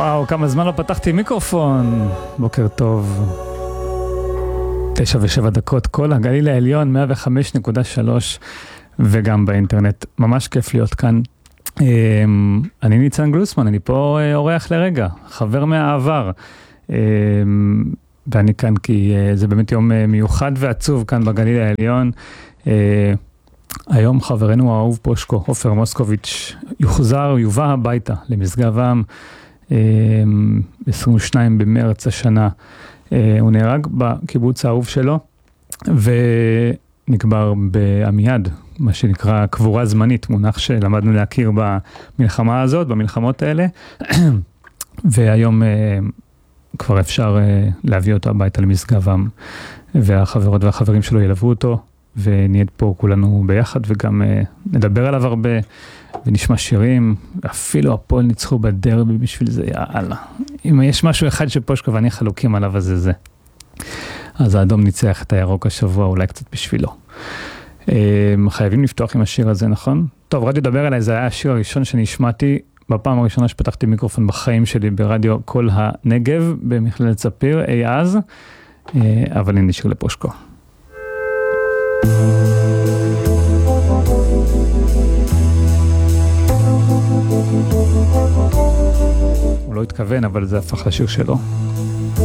וואו, כמה זמן לא פתחתי מיקרופון. בוקר טוב. 9:07, כל הגליל העליון, 105.3, וגם באינטרנט. ממש כיף להיות כאן. אני ניצן גלוסמן, אני פה אורח לרגע, חבר מהעבר. ואני כאן כי זה באמת יום מיוחד ועצוב כאן בגליל העליון. היום חברנו האהוב פושקו, עופר מוסקוביץ', יובא הביתה למשגב-עם 22 במרץ השנה. הוא נהרג בקיבוץ האהוב שלו, ונקבר בעמיעד, מה שנקרא קבורה זמנית, מונח שלמדנו להכיר במלחמה הזאת, במלחמות האלה, והיום כבר אפשר להביא אותו הביתה למשגב-עם, והחברות והחברים שלו ילוו אותו, ונהיה פה כולנו ביחד, וגם נדבר עליו הרבה, ונשמע שירים, אפילו הפועל ניצחו בדרבי בשביל זה, יאללה. אם יש משהו אחד שפושקו ואני חלוקים עליו, אז זה. אז האדום ניצח את הירוק השבוע, אולי קצת בשבילו. חייבים לפתוח עם השיר הזה, נכון? טוב, רדיו דבר אליי, זה היה השיר הראשון שאני השמעתי, בפעם הראשונה שפתחתי מיקרופון בחיים שלי, ברדיו כל הנגב, במכללת ספיר, אי אז, אבל הנה שיר לפושקו. הוא לא התכוון, אבל זה הפך לשיר שלו.